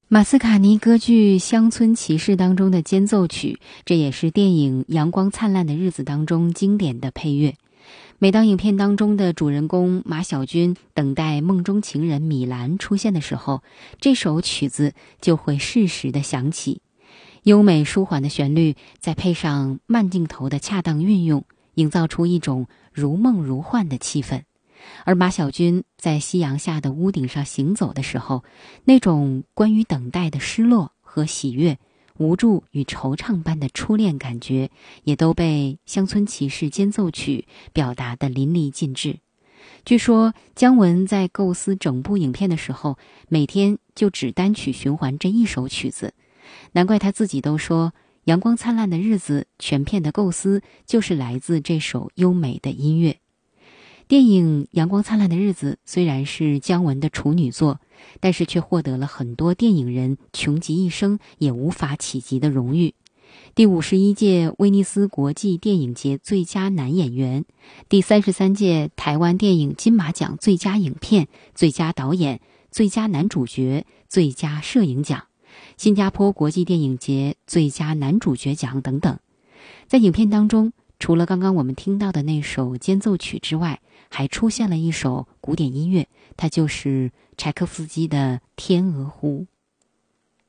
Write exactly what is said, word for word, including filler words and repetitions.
马斯卡尼歌剧《乡村骑士》当中的间奏曲，这也是电影《阳光灿烂的日子》当中经典的配乐。每当影片当中的主人公马小军等待梦中情人米兰出现的时候，这首曲子就会适时的响起。优美舒缓的旋律，再配上慢镜头的恰当运用，营造出一种如梦如幻的气氛。而马小军在夕阳下的屋顶上行走的时候，那种关于等待的失落和喜悦，无助与惆怅般的初恋感觉，也都被《乡村骑士》间奏曲表达得淋漓尽致。据说姜文在构思整部影片的时候，每天就只单曲循环这一首曲子，难怪他自己都说，阳光灿烂的日子全片的构思就是来自这首优美的音乐。电影《阳光灿烂的日子》虽然是姜文的处女作，但是却获得了很多电影人穷极一生也无法企及的荣誉。第五十一届威尼斯国际电影节最佳男演员，第三十三届台湾电影金马奖最佳影片、最佳导演、最佳男主角、最佳摄影奖，新加坡国际电影节最佳男主角奖等等。在影片当中，除了刚刚我们听到的那首间奏曲之外，还出现了一首古典音乐，它就是柴可夫斯基的《天鹅湖》。